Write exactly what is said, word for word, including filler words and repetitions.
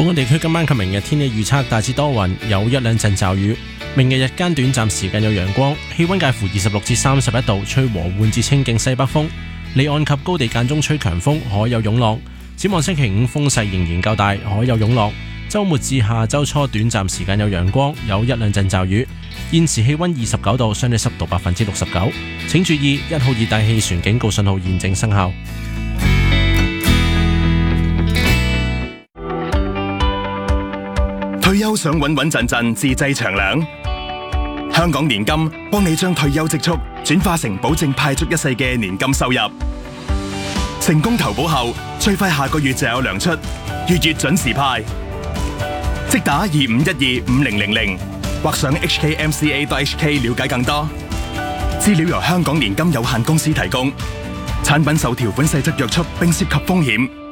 本港地區今晚及明日天氣預測大致多雲，有一兩陣驟雨。明日日間短暫時間有陽光，氣溫介乎二十六至三十一度，吹和緩至清勁西北風。離岸及高地間中吹強風，海有湧浪。展望星期五風勢仍然較大，海有湧浪。週末至下週初短暫時間有陽光，有一兩陣驟雨。現時氣溫二十九度，相對濕度百分之六十九。請注意，一號熱帶氣旋警告信號現正生效。 退休想穩穩陣陣自製長糧？香港年金幫你將退休積蓄轉化成保證派足一世嘅年金收入。成功投保後，最快下個月就有糧出，月月準時派。即打二五一二五零零零或上 h k m c a dot h k 了解更多。資料由香港年金有限公司提供，產品受條款細則約束並涉及風險。